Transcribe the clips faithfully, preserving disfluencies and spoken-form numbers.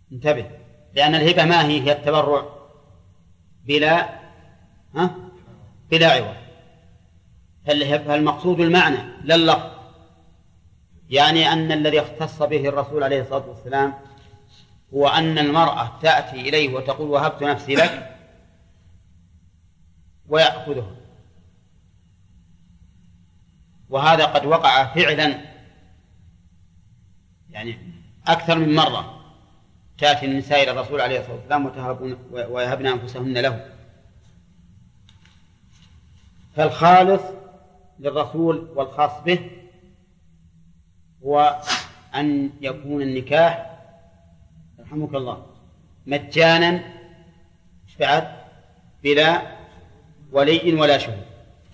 انتبه، لأن الهبة ما هي؟ هي التبرع بلا ها؟ بلا عوض. فالمقصود المعنى لا اللفظ، يعني أن الذي اختص به الرسول عليه الصلاة والسلام هو أن المرأة تأتي إليه وتقول وهبت نفسي لك ويأخذها. وهذا قد وقع فعلا، يعني أكثر من مرة تأتي النساء إلى الرسول عليه الصلاة والسلام ويهبن أنفسهن له. فالخالص للرسول والخاص به هو أن يكون النكاح رحمك الله مجانا بعد بلا ولي ولا شهود.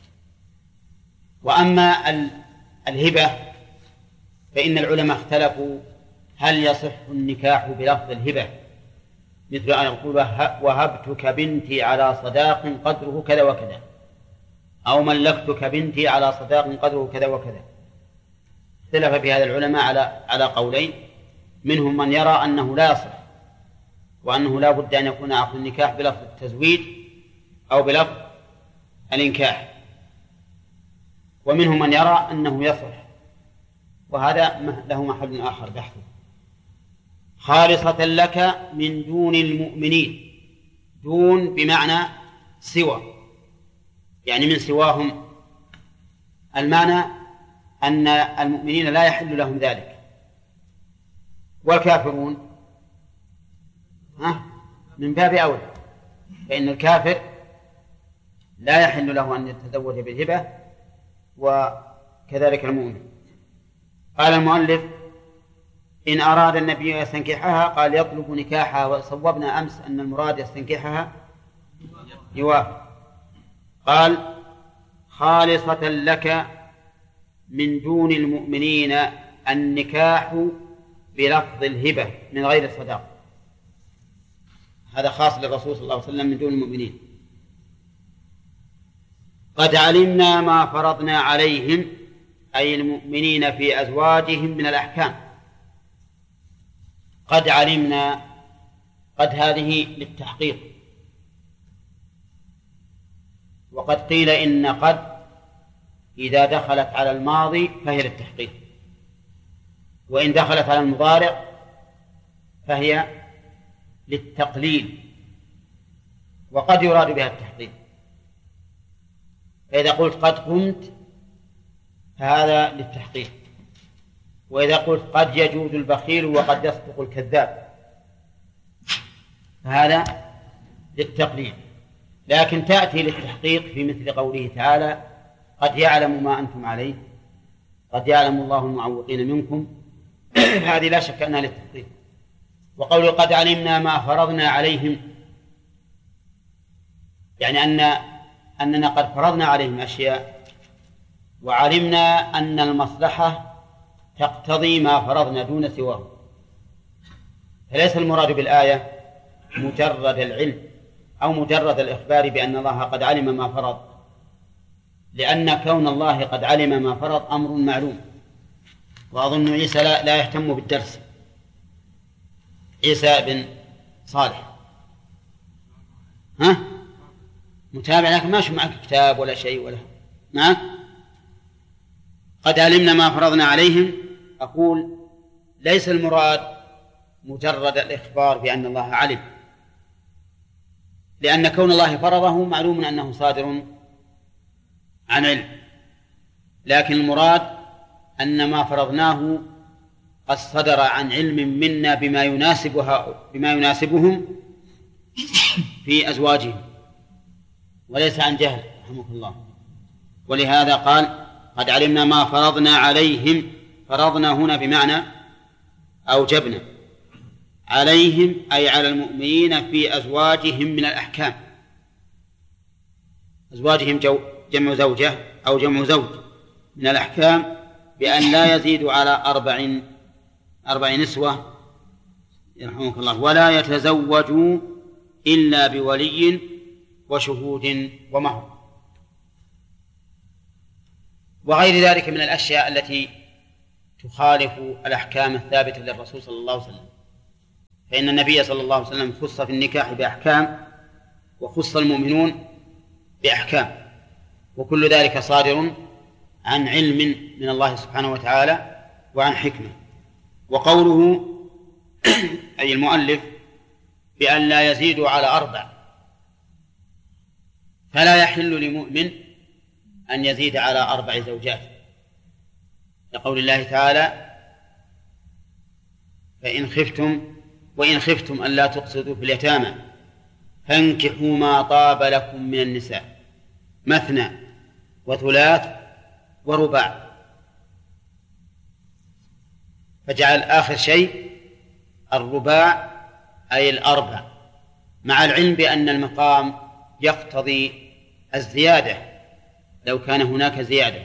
وأما الهبة فإن العلماء اختلفوا هل يصح النكاح بلفظ الهبة، مثل أن يقول وهبتك بنتي على صداق قدره كذا وكذا، أو ملكتك بنتي على صداق قدره كذا وكذا. اختلف في هذا العلماء على على قولين، منهم من يرى أنه لا يصح وأنه لا بد أن يكون عقد النكاح بلفظ التزويج أو بلفظ الإنكاح، ومنهم من يرى أنه يصح، وهذا له محل آخر بحثه. خالصة لك من دون المؤمنين، دون بمعنى سوى، يعني من سواهم. المعنى أن المؤمنين لا يحل لهم ذلك، والكافرون ها من باب أولى، فإن الكافر لا يحل له أن يتزوج بالهبة وكذلك المؤمن. قال المؤلف إن أراد النبي يستنكحها قال يطلب نكاحها، وصوبنا أمس أن المراد يستنكحها يوافق. قال خالصة لك من دون المؤمنين النكاح بلفظ الهبة من غير الصداق، هذا خاص للرسول صلى الله عليه وسلم من دون المؤمنين. قد علمنا ما فرضنا عليهم أي المؤمنين في أزواجهم من الأحكام. قد علمنا، قد هذه للتحقيق، وقد قيل إن قد إذا دخلت على الماضي فهي للتحقيق، وإن دخلت على المضارع فهي للتقليل، وقد يراد بها التحقيق. فإذا قلت قد قمت فهذا للتحقيق، وإذا قلت قد يجود البخيل وقد يصدق الكذاب فهذا للتقليل. لكن تأتي للتحقيق في مثل قوله تعالى قد يعلم ما أنتم عليه، قد يعلم الله المعوقين منكم، هذه لا شك أنها للتحقيق. وقوله قد علمنا ما فرضنا عليهم يعني أن أننا قد فرضنا عليهم أشياء، وعلمنا أن المصلحة تقتضي ما فرضنا دون سواه. فليس المراد بالآية مجرد العلم أو مجرد الإخبار بأن الله قد علم ما فرض، لأن كون الله قد علم ما فرض أمر معلوم. وأظن عيسى لا, لا يهتم بالدرس، عيسى بن صالح ها متابع، لكن ما شو معك كتاب ولا شيء ولا معك. قد علمنا ما فرضنا عليهم، أقول ليس المراد مجرد الإخبار بأن الله علم، لأن كون الله فرضه معلوم أنه صادر عن علم، لكن المراد أن ما فرضناه قد صدر عن علم منا بما يناسبها بما يناسبهم في أزواجهم، وليس عن جهل رحمه الله. ولهذا قال قد علمنا ما فرضنا عليهم. فرضنا هنا بمعنى أوجبنا عليهم أي على المؤمنين في أزواجهم من الأحكام. أزواجهم جو جمع زوجة أو جمع زوج من الأحكام، بأن لا يزيدوا على أربع أربع نسوة يرحمك الله، ولا يتزوجوا إلا بولي وشهود ومهر، وغير ذلك من الأشياء التي تخالف الأحكام الثابتة للرسول صلى الله عليه وسلم. فإن النبي صلى الله عليه وسلم خص في النكاح بأحكام وخص المؤمنون بأحكام، وكل ذلك صادر عن علم من الله سبحانه وتعالى وعن حكمة. وقوله أي المؤلف بأن لا يزيد على أربع، فلا يحل لمؤمن أن يزيد على أربع زوجات، لقول الله تعالى فإن خفتم وإن خفتم ألا تقسطوا في اليتامى فانكحوا ما طاب لكم من النساء مثنى وثلاث ورباع، فجعل آخر شيء الرباع أي الأربع، مع العلم بأن المقام يقتضي الزيادة لو كان هناك زيادة،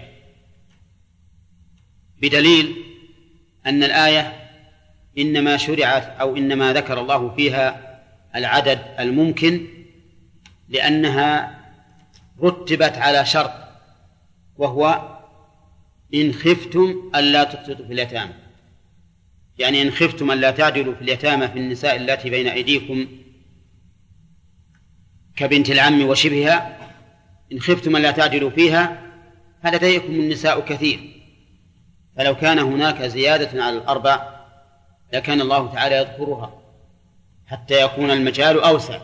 بدليل أن الآية إنما شرعت أو إنما ذكر الله فيها العدد الممكن لأنها رتبت على شرط، وهو إن خفتم ألا تقسطوا في اليتامى، يعني إن خفتم ألا تعدلوا في اليتامى في النساء التي بين أيديكم كبنت العم وشبهها، إن خفتم ألا تعدلوا فيها فلديكم النساء كثير، فلو كان هناك زيادة على الأربع لكان الله تعالى يذكرها حتى يكون المجال أوسع.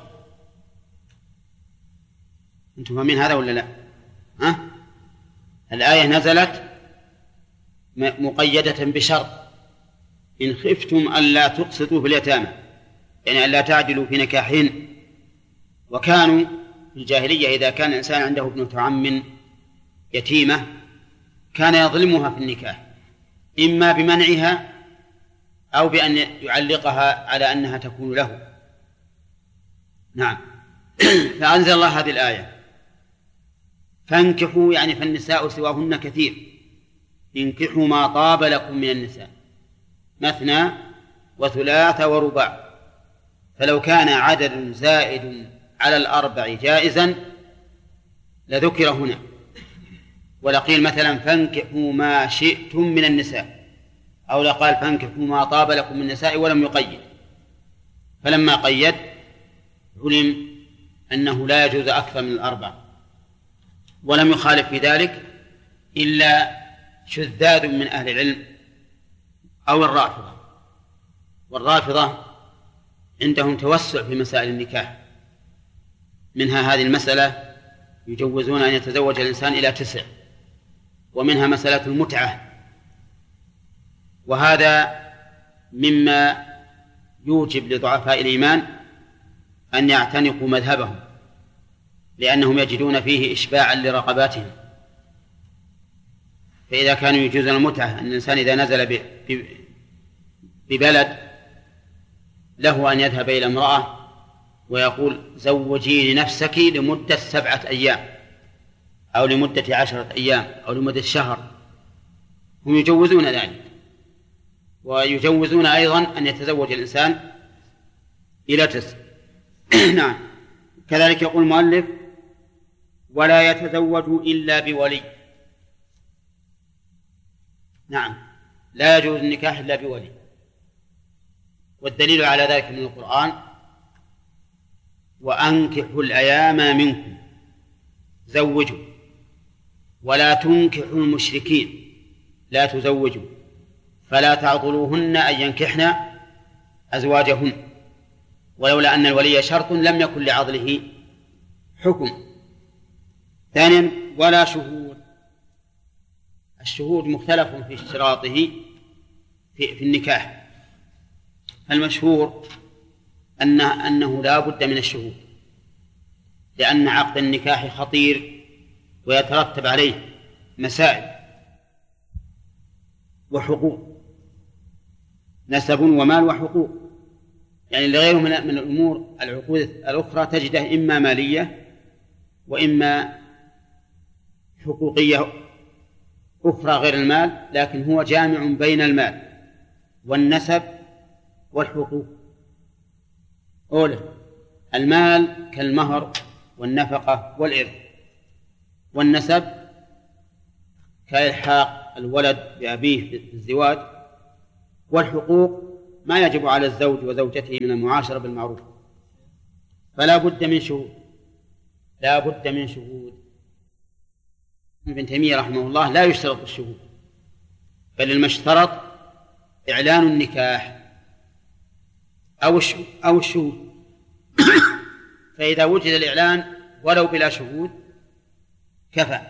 أنتم فاهمين هذا ولا لا؟ ها؟ الآية نزلت مقيدة بشرط إن خفتم ألا تقسطوا في اليتامى، يعني ألا تعدلوا في نكاحهن. وكانوا في الجاهلية إذا كان الإنسان عنده ابنة عم يتيمة كان يظلمها في النكاح، إما بمنعها أو بأن يعلقها على أنها تكون له. نعم. فأنزل الله هذه الآية فانكحوا، يعني فالنساء سواهن كثير، انكحوا ما طاب لكم من النساء مثنى وثلاث ورباع، فلو كان عدد زائد على الأربع جائزا لذكر هنا، ولقيل مثلا فانكحوا ما شئتم من النساء، أو لقال فانكحوا ما طاب لكم من النساء ولم يقيد، فلما قيد علم أنه لا يجوز أكثر من الأربع. ولم يخالف في ذلك إلا شذاذ من أهل العلم أو الرافضة، والرافضة عندهم توسع في مسائل النكاح، منها هذه المسألة يجوزون أن يتزوج الإنسان إلى تسع، ومنها مسألة المتعة، وهذا مما يوجب لضعفاء الإيمان أن يعتنقوا مذهبهم، لأنهم يجدون فيه إشباعا لرغباتهم. فإذا كانوا يجوزون المتعة أن الإنسان إذا نزل ببلد له أن يذهب إلى امرأة ويقول زوجيني نفسك لمدة سبعة أيام أو لمدة عشرة أيام أو لمدة شهر، هم يجوزون ذلك. ويجوزون أيضا أن يتزوج الإنسان إلى تسع. نعم. كذلك يقول المؤلف ولا يتزوج إلا بولي. نعم، لا يجوز النكاح إلا بولي، والدليل على ذلك من القرآن وأنكحوا الأيام منكم زوجوا ولا تنكحوا المشركين لا تزوجوا فلا تعضلوهن أن ينكحن أزواجهن، ولولا أن الولي شرط لم يكن لعضله حكم. ثانيا ولا شهود. الشهود مختلف في اشتراطه في, في النكاح، المشهور أنه, أنه لا بد من الشهود، لأن عقد النكاح خطير ويترتب عليه مسائل وحقوق، نسب ومال وحقوق، يعني لغيره من الأمور العقود الأخرى تجده إما مالية وإما حقوقية أخرى غير المال، لكن هو جامع بين المال والنسب والحقوق. أولا المال كالمهر والنفقة والإرث، والنسب كإلحاق الولد بأبيه في الزواج، والحقوق ما يجب على الزوج وزوجته من المعاشرة بالمعروف، فلا بد من شهود، لا بد من شهود. ابن تيمية رحمه الله لا يشترط الشهود، بل المشترط إعلان النكاح أو الشهود أو الشهود فإذا وجد الإعلان ولو بلا شهود كفى.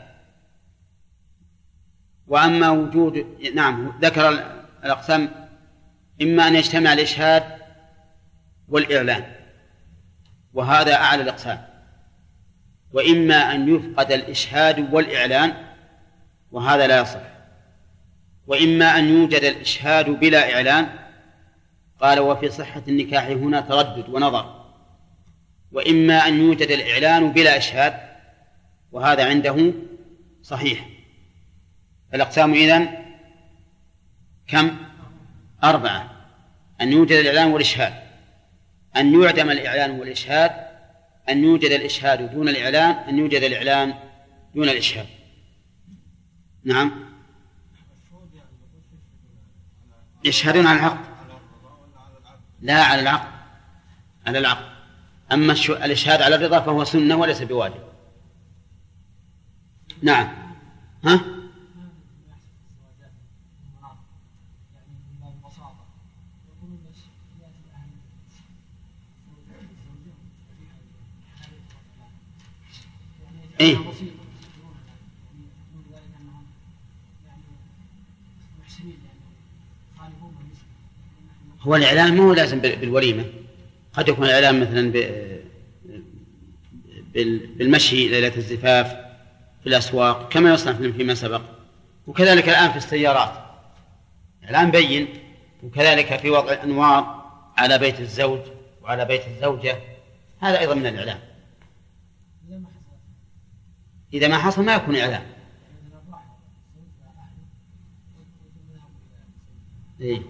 وأما وجود، نعم ذكر الأقسام، إما أن يجتمع الإشهاد والإعلان وهذا أعلى الأقسام، وإما أن يفقد الإشهاد والإعلان وهذا لا يصح، وإما أن يوجد الإشهاد بلا إعلان. قال وفي صحة النكاح هنا تردد ونظر، وإما أن يوجد الإعلان بلا إشهاد وهذا عنده صحيح. الأقسام إذن كم؟ أربعة: أن يوجد الإعلان والإشهاد، أن يعدم الإعلان والإشهاد، أن يوجد الإشهاد دون الإعلان، أن يوجد الإعلان دون الإشهاد. نعم، يشهدون على العقد، لا على العقد، على العقد. أما الإشهاد على الرضا فهو سنة وليس بواجب. نعم. ها؟ إيه؟ هو الإعلان مو لازم بالوليمة، قد يكون الإعلان مثلا بالمشي ليلة الزفاف في الأسواق كما يصنع فيما سبق، وكذلك الآن في السيارات إعلان بين، وكذلك في وضع الأنوار على بيت الزوج وعلى بيت الزوجة، هذا أيضا من الإعلان. إذا ما حصل ما يكون إعلان. إيه؟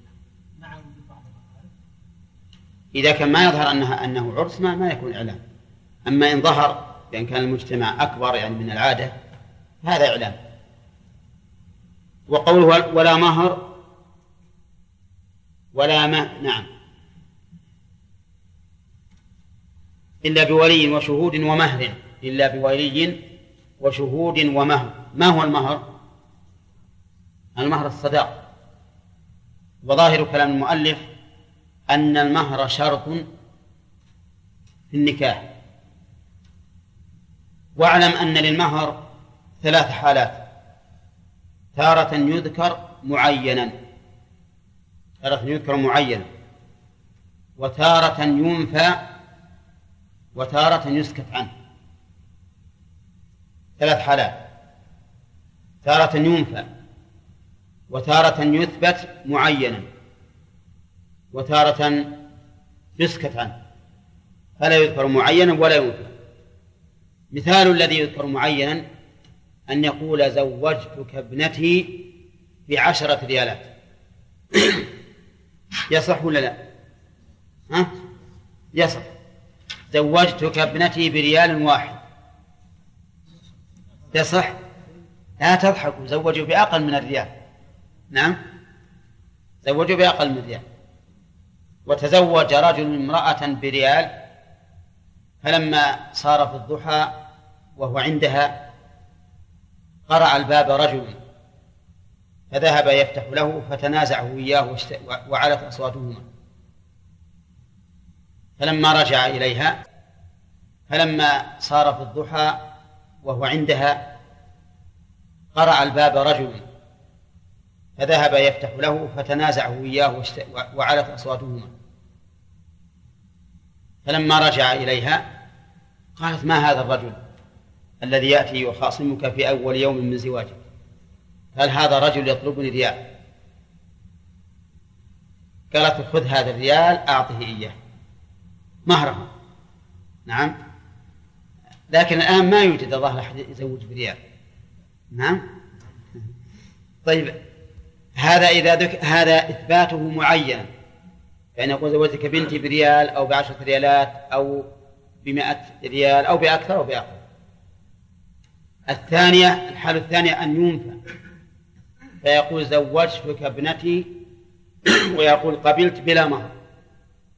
إذا كان ما يظهر أنها أنه عرس ما ما يكون إعلان. أما إن ظهر بأن كان المجتمع أكبر يعني من العادة هذا إعلان. وقوله ولا مهر ولا ما نعم إلا بولي وشهود ومهر، إلا بولي وشهود ومهر. ما هو المهر؟ المهر الصداق. وظاهر كلام المؤلف أن المهر شرط في النكاح. واعلم أن للمهر ثلاث حالات: تارة يذكر معينا، تارة يذكر معينا، وتارة ينفى، وتارة يسكت عنه. ثلاث حالات: تارة ينفى، وتارة يثبت معينا، وتارة يسكت عنه، فلا يذكر معينا ولا ينفى. مثال الذي يذكر معينا أن يقول زوجتك ابنتي بعشرة ريالات. يصح ولا لا؟ ها؟ يصح. زوجتك ابنتي بريال واحد يصح؟ لا تضحكوا، زوجوا بأقل من الريال. نعم، زوجوا بأقل من الريال. وتزوج رجل امرأة بريال، فلما صار في الضحى وهو عندها قرع الباب رجل، فذهب يفتح له فتنازعه إياه وعلت أصواتهما، فلما رجع إليها فلما صار في الضحى وهو عندها قرع الباب رجل، فذهب يفتح له فتنازعه إياه وعلت أصواتهما، فلما رجع إليها قالت ما هذا الرجل الذي يأتي يخاصمك في أول يوم من زواجك؟ هل هذا رجل يطلبني ريال؟ قالت خذ هذا الريال أعطه إياه مهره. نعم، لكن الآن ما يوجد ظاهر أحد يزوج بريال. نعم. طيب، هذا إذا ذك... هذا إثباته معينا، يعني يقول زوجتك بنتي بريال أو بعشرة ريالات أو بمائة ريال أو بأكثر أو بأقل. الثانية، الحالة الثانية أن ينفى، فيقول زوجتك ابنتي ويقول قبلت بلا مهر،